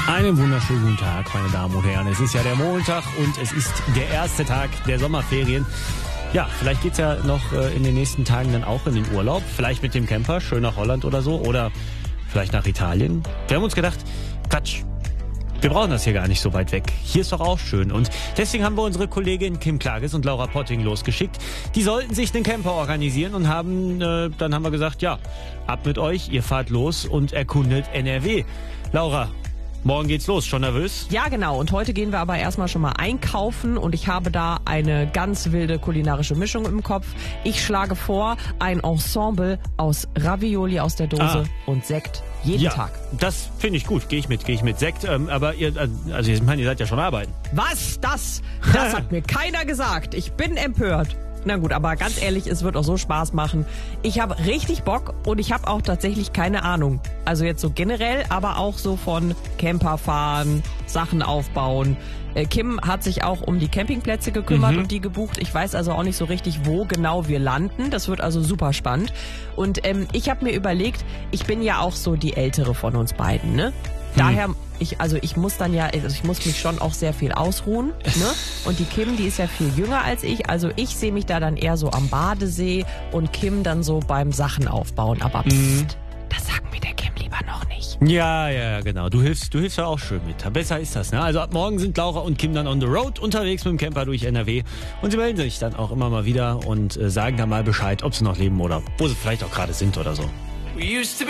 Einen wunderschönen guten Tag, meine Damen und Herren. Es ist ja der Montag und es ist der erste Tag der Sommerferien. Ja, vielleicht geht's ja noch in den nächsten Tagen dann auch in den Urlaub. Vielleicht mit dem Camper, schön nach Holland oder so. Oder vielleicht nach Italien. Wir haben uns gedacht, Quatsch, wir brauchen das hier gar nicht so weit weg. Hier ist doch auch schön. Und deswegen haben wir unsere Kollegin Kim Klages und Laura Potting losgeschickt. Die sollten sich einen Camper organisieren und dann haben wir gesagt, ja, ab mit euch, ihr fahrt los und erkundet NRW. Laura, morgen geht's los. Schon nervös? Ja, genau. Und heute gehen wir aber erstmal schon mal einkaufen und ich habe da eine ganz wilde kulinarische Mischung im Kopf. Ich schlage vor, ein Ensemble aus Ravioli aus der Dose und Sekt jeden Tag. Das finde ich gut. Gehe ich mit. Sekt, aber ihr seid ja schon arbeiten. Was? Das hat mir keiner gesagt. Ich bin empört. Na gut, aber ganz ehrlich, es wird auch so Spaß machen. Ich habe richtig Bock und ich habe auch tatsächlich keine Ahnung. Also jetzt so generell, aber auch so von Camperfahren, Sachen aufbauen. Kim hat sich auch um die Campingplätze gekümmert und die gebucht. Ich weiß also auch nicht so richtig, wo genau wir landen. Das wird also super spannend. Und ich habe mir überlegt, ich bin ja auch so die Ältere von uns beiden, ne? Daher, ich muss mich schon auch sehr viel ausruhen, ne? Und die Kim, die ist ja viel jünger als ich, also ich sehe mich da dann eher so am Badesee und Kim dann so beim Sachen aufbauen. Aber pst, das sagt mir der Kim lieber noch nicht. Ja, genau. Du hilfst ja auch schön mit. Besser ist das, ne? Also ab morgen sind Laura und Kim dann on the road unterwegs mit dem Camper durch NRW und sie melden sich dann auch immer mal wieder und sagen dann mal Bescheid, ob sie noch leben oder wo sie vielleicht auch gerade sind oder so.